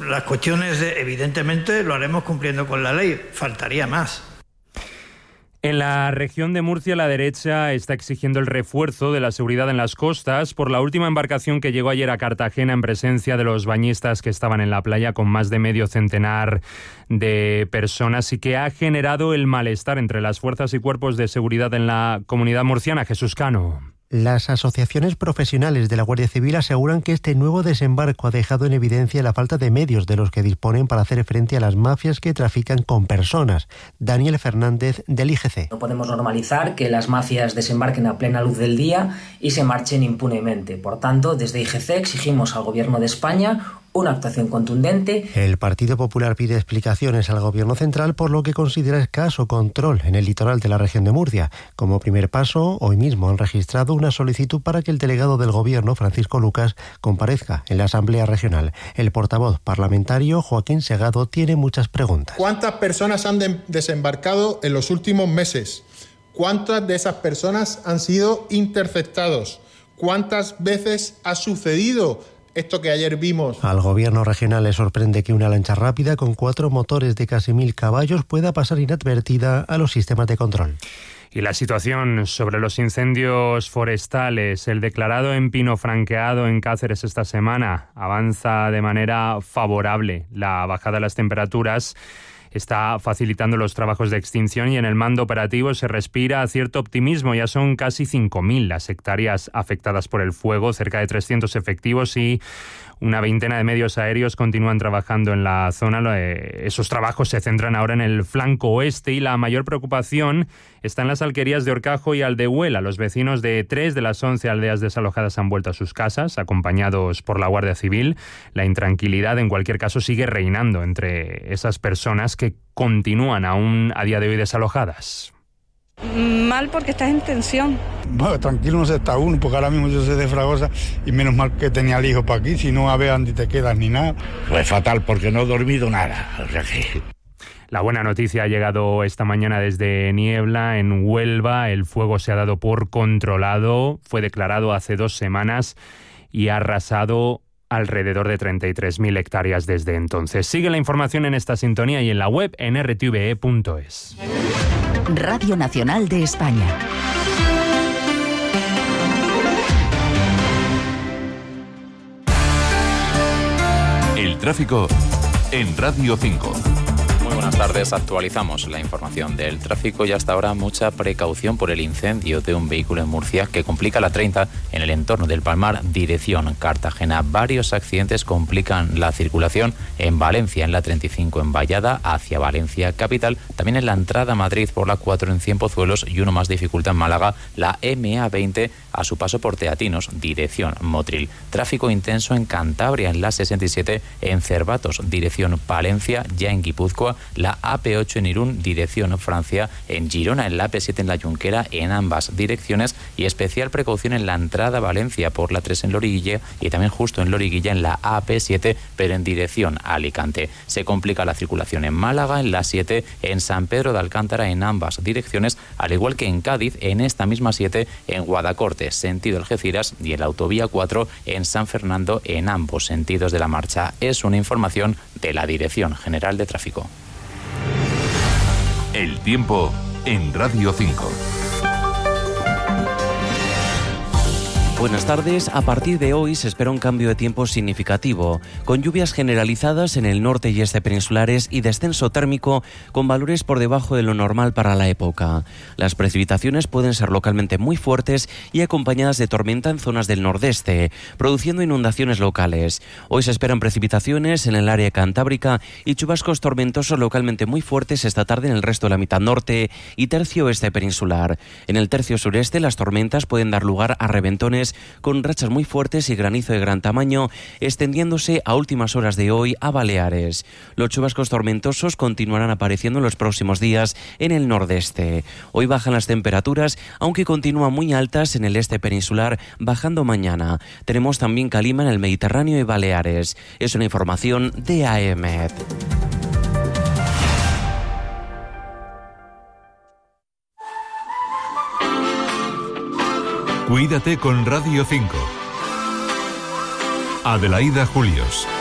las cuestiones evidentemente lo haremos cumpliendo con la ley, faltaría más. En la región de Murcia, la derecha está exigiendo el refuerzo de la seguridad en las costas por la última embarcación que llegó ayer a Cartagena en presencia de los bañistas que estaban en la playa, con más de medio centenar de personas, y que ha generado el malestar entre las fuerzas y cuerpos de seguridad en la comunidad murciana. Jesús Cano. Las asociaciones profesionales de la Guardia Civil aseguran que este nuevo desembarco ha dejado en evidencia la falta de medios de los que disponen para hacer frente a las mafias que trafican con personas. Daniel Fernández, del IGC. No podemos normalizar que las mafias desembarquen a plena luz del día y se marchen impunemente. Por tanto, desde IGC exigimos al Gobierno de España una actuación contundente. El Partido Popular pide explicaciones al Gobierno central por lo que considera escaso control en el litoral de la región de Murcia. Como primer paso, hoy mismo han registrado una solicitud para que el delegado del Gobierno, Francisco Lucas, comparezca en la Asamblea Regional. El portavoz parlamentario, Joaquín Segado, tiene muchas preguntas. ¿Cuántas personas han desembarcado en los últimos meses? ¿Cuántas de esas personas han sido interceptados? ¿Cuántas veces ha sucedido esto que ayer vimos? Al Gobierno regional le sorprende que una lancha rápida con 4 motores de casi 1.000 caballos pueda pasar inadvertida a los sistemas de control. Y la situación sobre los incendios forestales, el declarado en pino franqueado en Cáceres esta semana, avanza de manera favorable. La bajada de las temperaturas está facilitando los trabajos de extinción y en el mando operativo se respira cierto optimismo. Ya son casi 5.000 las hectáreas afectadas por el fuego, cerca de 300 efectivos y una veintena de medios aéreos continúan trabajando en la zona. Esos trabajos se centran ahora en el flanco oeste y la mayor preocupación está en las alquerías de Horcajo y Aldehuela. Los vecinos de 3 de las 11 aldeas desalojadas han vuelto a sus casas, acompañados por la Guardia Civil. La intranquilidad, en cualquier caso, sigue reinando entre esas personas que continúan aún a día de hoy desalojadas. Mal porque estás en tensión. Bueno, tranquilo no se está uno, porque ahora mismo yo soy de Fragosa y menos mal que tenía el hijo para aquí, si no a ver dónde te quedas ni nada. Pues fatal, porque no he dormido nada, o sea que... La buena noticia ha llegado esta mañana desde Niebla, en Huelva. El fuego se ha dado por controlado, fue declarado hace 2 semanas y ha arrasado alrededor de 33.000 hectáreas desde entonces. Sigue la información en esta sintonía y en la web en rtve.es. Radio Nacional de España. El tráfico en Radio 5. Buenas tardes, actualizamos la información del tráfico y hasta ahora mucha precaución por el incendio de un vehículo en Murcia que complica la 30 en el entorno del Palmar, dirección Cartagena. Varios accidentes complican la circulación en Valencia, en la 35 en Vallada, hacia Valencia capital, también en la entrada a Madrid por la 4 en Cienpozuelos y uno más dificulta en Málaga, la MA20 a su paso por Teatinos, dirección Motril. Tráfico intenso en Cantabria, en la 67 en Cervatos, dirección Palencia, ya en Guipúzcoa, la AP8 en Irún, dirección Francia, en Girona, en la AP7 en la Junquera, en ambas direcciones, y especial precaución en la entrada a Valencia por la 3 en Loriguilla y también justo en Loriguilla en la AP7, pero en dirección Alicante. Se complica la circulación en Málaga, en la 7, en San Pedro de Alcántara, en ambas direcciones, al igual que en Cádiz, en esta misma 7, en Guadacorte, sentido Algeciras, y en la autovía 4, en San Fernando, en ambos sentidos de la marcha. Es una información de la Dirección General de Tráfico. El tiempo en Radio 5. Buenas tardes. A partir de hoy se espera un cambio de tiempo significativo, con lluvias generalizadas en el norte y este peninsulares y descenso térmico con valores por debajo de lo normal para la época. Las precipitaciones pueden ser localmente muy fuertes y acompañadas de tormenta en zonas del nordeste, produciendo inundaciones locales. Hoy se esperan precipitaciones en el área cantábrica y chubascos tormentosos localmente muy fuertes esta tarde en el resto de la mitad norte y tercio oeste peninsular. En el tercio sureste las tormentas pueden dar lugar a reventones con rachas muy fuertes y granizo de gran tamaño, extendiéndose a últimas horas de hoy a Baleares. Los chubascos tormentosos continuarán apareciendo en los próximos días en el nordeste. Hoy bajan las temperaturas, aunque continúan muy altas en el este peninsular, bajando mañana. Tenemos también calima en el Mediterráneo y Baleares. Es una información de AEMET. Cuídate con Radio 5. Adelaida Julios.